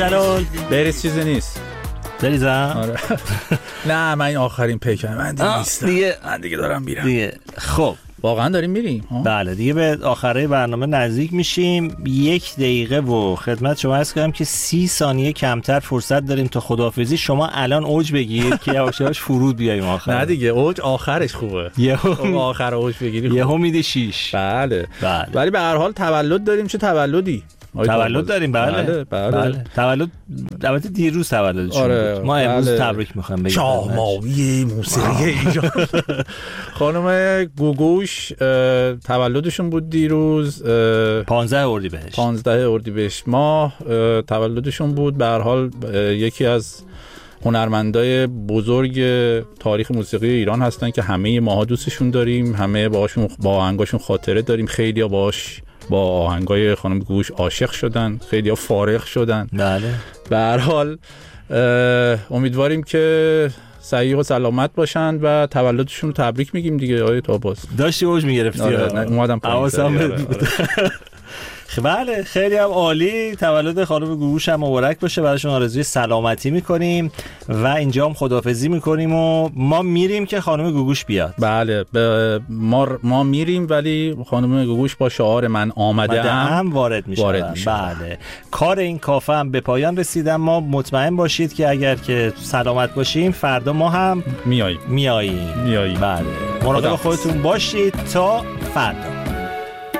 جلال بریز چیزی نیست. بریزم؟ آره. نه من این آخرین پیکم من دیگه نیستم. من دیگه دارم میرم دیگه. خب واقعا داریم میریم؟ بله دیگه به آخره برنامه نزدیک میشیم. 1 دقیقه و خدمت شما عرض کنم که 30 ثانیه کمتر فرصت داریم تا خداحافظی. شما الان اوج بگیر که یواش فرود بیایم آخر. نه دیگه اوج آخرش خوبه. یهو آخر اوج بگیری یهو میده 6. بله. ولی به هر حال تولد داریم. چه تولدی؟ تولد داریم. بله. تولد البته دیروز تولدشون بود. ما امروز تبریک میخوام بگیم. شاهماوی موسیقی ایران. خانم گوگوش تولدشون بود دیروز 15 اردیبهشت. 15 اردیبهشت ماه تولدشون بود. به هر حال یکی از هنرمندای بزرگ تاریخ موسیقی ایران هستن که همه ماها دوستشون داریم. همه با آهنگاشون خاطره داریم. خیلی باهاش با آهنگای خانم گوش عاشق شدن، خیلی ها فارغ شدن. بله. به هر حال امیدواریم که صحیح و سلامت باشن و تولدشون رو تبریک میگیم دیگه. آیه تاباس داشتی اوج میگرفتی. اومدم پایین. بله خیلی هم عالی. تولد خانم گوگوش هم مبارک باشه. براشون آرزوی سلامتی میکنیم و اینجا هم خداحافظی میکنیم و ما میریم که خانم گوگوش بیاد. بله ما میریم ولی خانم گوگوش با شعار من آمده ام وارد میشه. بله کار این کافه هم به پایان رسیدم. ما مطمئن باشید که اگر که سلامت باشیم فردا ما هم میاییم. بله مراقب خودتون باشید تا فردا.